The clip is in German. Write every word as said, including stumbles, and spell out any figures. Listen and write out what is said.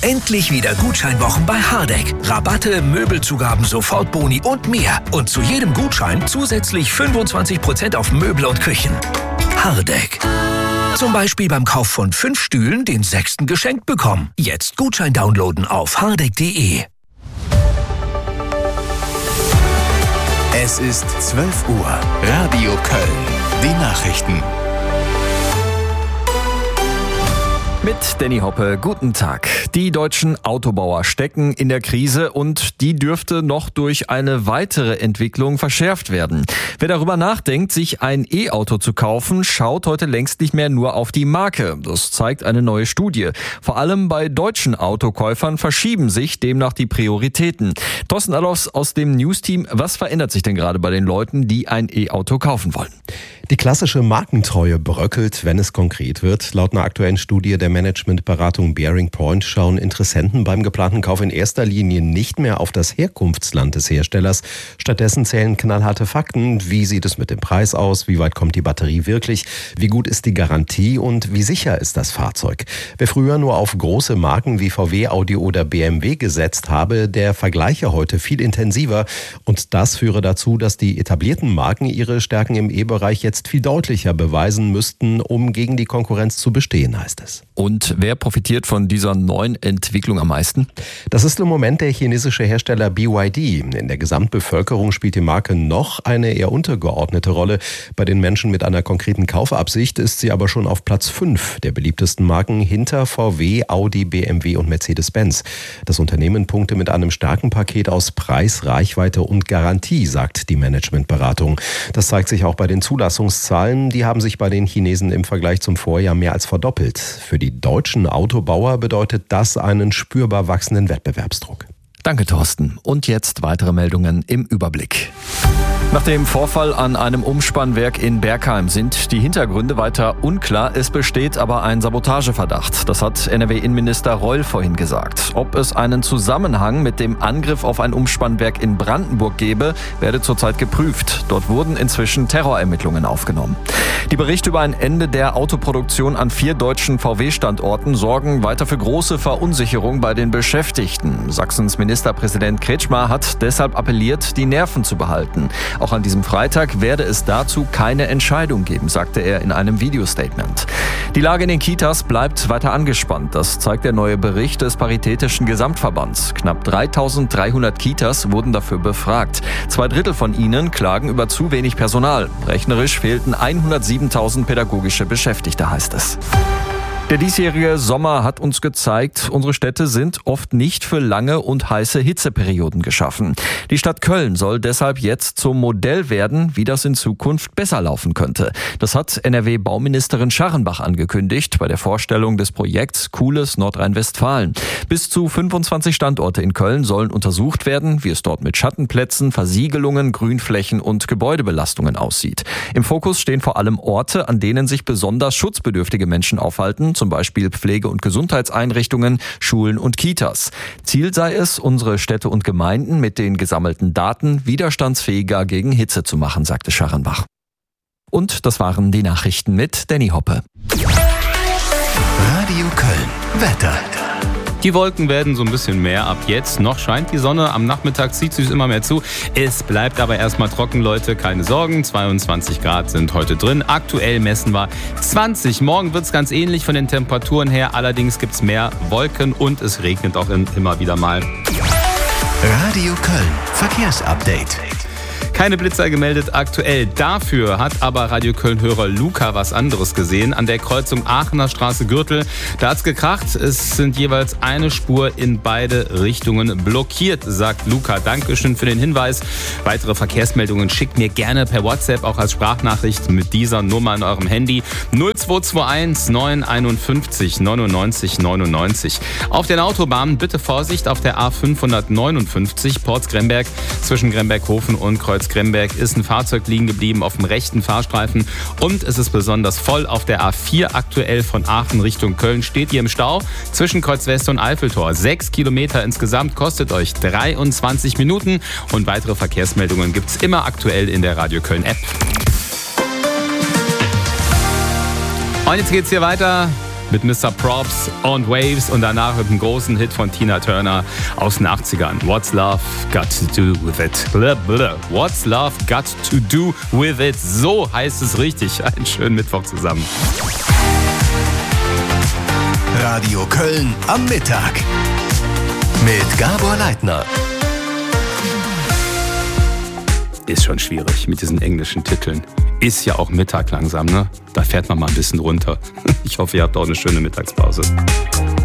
Endlich wieder Gutscheinwochen bei Hardegg. Rabatte, Möbelzugaben, Sofortboni und mehr. Und zu jedem Gutschein zusätzlich fünfundzwanzig Prozent auf Möbel und Küchen. Hardegg. Zum Beispiel beim Kauf von fünf Stühlen den sechsten geschenkt bekommen. Jetzt Gutschein downloaden auf hardegg punkt de. Es ist zwölf Uhr. Radio Köln. Die Nachrichten. Mit Danny Hoppe, guten Tag. Die deutschen Autobauer stecken in der Krise und die dürfte noch durch eine weitere Entwicklung verschärft werden. Wer darüber nachdenkt, sich ein E-Auto zu kaufen, schaut heute längst nicht mehr nur auf die Marke. Das zeigt eine neue Studie. Vor allem bei deutschen Autokäufern verschieben sich demnach die Prioritäten. Thorsten Allofs aus dem News-Team, was verändert sich denn gerade bei den Leuten, die ein E-Auto kaufen wollen? Die klassische Markentreue bröckelt, wenn es konkret wird. Laut einer aktuellen Studie der Managementberatung Bearing Point schauen Interessenten beim geplanten Kauf in erster Linie nicht mehr auf das Herkunftsland des Herstellers. Stattdessen zählen knallharte Fakten. Wie sieht es mit dem Preis aus? Wie weit kommt die Batterie wirklich? Wie gut ist die Garantie? Und wie sicher ist das Fahrzeug? Wer früher nur auf große Marken wie V W, Audi oder B M W gesetzt habe, der vergleiche heute viel intensiver. Und das führe dazu, dass die etablierten Marken ihre Stärken im E-Bereich jetzt viel deutlicher beweisen müssten, um gegen die Konkurrenz zu bestehen, heißt es. Und wer profitiert von dieser neuen Entwicklung am meisten? Das ist im Moment der chinesische Hersteller B Y D. In der Gesamtbevölkerung spielt die Marke noch eine eher untergeordnete Rolle. Bei den Menschen mit einer konkreten Kaufabsicht ist sie aber schon auf Platz fünf der beliebtesten Marken hinter V W, Audi, B M W und Mercedes-Benz. Das Unternehmen punkte mit einem starken Paket aus Preis, Reichweite und Garantie, sagt die Managementberatung. Das zeigt sich auch bei den Zulassungszahlen. Die haben sich bei den Chinesen im Vergleich zum Vorjahr mehr als verdoppelt. Für die deutschen Autobauer bedeutet das einen spürbar wachsenden Wettbewerbsdruck. Danke, Thorsten. Und jetzt weitere Meldungen im Überblick. Nach dem Vorfall an einem Umspannwerk in Bergheim sind die Hintergründe weiter unklar. Es besteht aber ein Sabotageverdacht. Das hat N R W-Innenminister Reul vorhin gesagt. Ob es einen Zusammenhang mit dem Angriff auf ein Umspannwerk in Brandenburg gebe, werde zurzeit geprüft. Dort wurden inzwischen Terrorermittlungen aufgenommen. Die Berichte über ein Ende der Autoproduktion an vier deutschen V W-Standorten sorgen weiter für große Verunsicherung bei den Beschäftigten. Sachsens Ministerpräsident Kretschmer hat deshalb appelliert, die Nerven zu behalten. Auch an diesem Freitag werde es dazu keine Entscheidung geben, sagte er in einem Videostatement. Die Lage in den Kitas bleibt weiter angespannt. Das zeigt der neue Bericht des Paritätischen Gesamtverbands. Knapp dreitausenddreihundert Kitas wurden dafür befragt. Zwei Drittel von ihnen klagen über zu wenig Personal. Rechnerisch fehlten hundertsiebentausend pädagogische Beschäftigte, heißt es. Der diesjährige Sommer hat uns gezeigt, unsere Städte sind oft nicht für lange und heiße Hitzeperioden geschaffen. Die Stadt Köln soll deshalb jetzt zum Modell werden, wie das in Zukunft besser laufen könnte. Das hat N R W-Bauministerin Scharrenbach angekündigt bei der Vorstellung des Projekts Cooles Nordrhein-Westfalen. Bis zu fünfundzwanzig Standorte in Köln sollen untersucht werden, wie es dort mit Schattenplätzen, Versiegelungen, Grünflächen und Gebäudebelastungen aussieht. Im Fokus stehen vor allem Orte, an denen sich besonders schutzbedürftige Menschen aufhalten, zum Beispiel Pflege- und Gesundheitseinrichtungen, Schulen und Kitas. Ziel sei es, unsere Städte und Gemeinden mit den gesammelten Daten widerstandsfähiger gegen Hitze zu machen, sagte Scharrenbach. Und das waren die Nachrichten mit Danny Hoppe. Radio Köln. Wetter. Die Wolken werden so ein bisschen mehr ab jetzt. Noch scheint die Sonne, am Nachmittag zieht sie immer mehr zu. Es bleibt aber erstmal trocken, Leute, keine Sorgen. zweiundzwanzig Grad sind heute drin. Aktuell messen wir zwanzig. Morgen wird es ganz ähnlich von den Temperaturen her. Allerdings gibt es mehr Wolken und es regnet auch immer wieder mal. Radio Köln. Verkehrsupdate. Keine Blitzer gemeldet aktuell. Dafür hat aber Radio Köln-Hörer Luca was anderes gesehen. An der Kreuzung Aachener Straße-Gürtel, da hat's gekracht. Es sind jeweils eine Spur in beide Richtungen blockiert, sagt Luca. Dankeschön für den Hinweis. Weitere Verkehrsmeldungen schickt mir gerne per WhatsApp, auch als Sprachnachricht mit dieser Nummer in eurem Handy. null zwei zwei eins neun fünf eins neunundneunzig neunundneunzig. Auf den Autobahnen bitte Vorsicht auf der A fünfhundertneunundfünfzig Porz-Gremberg. Zwischen Gremberghofen und Kreuz Gremberg ist ein Fahrzeug liegen geblieben auf dem rechten Fahrstreifen und es ist besonders voll auf der A vier aktuell von Aachen Richtung Köln. Steht ihr im Stau zwischen Kreuz West und Eiffeltor. Sechs Kilometer insgesamt, kostet euch dreiundzwanzig Minuten und weitere Verkehrsmeldungen gibt es immer aktuell in der Radio Köln App. Und jetzt geht's hier weiter mit Mister Props und Waves und danach mit einem großen Hit von Tina Turner aus den achtzigern. What's Love Got to Do With It? Blablabla. What's Love Got to Do With It? So heißt es richtig. Einen schönen Mittwoch zusammen. Radio Köln am Mittag mit Gabor Leitner. Ist schon schwierig mit diesen englischen Titeln. Ist ja auch Mittag langsam, ne? Da fährt man mal ein bisschen runter. Ich hoffe, ihr habt auch eine schöne Mittagspause.